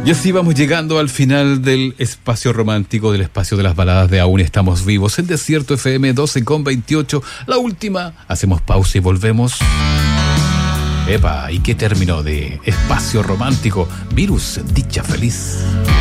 Y así vamos llegando al final del espacio romántico, del espacio de las baladas de Aún Estamos Vivos, en Desierto FM 12:28. La última, hacemos pausa y volvemos. Epa, ¿y qué término de espacio romántico? Virus, dicha feliz.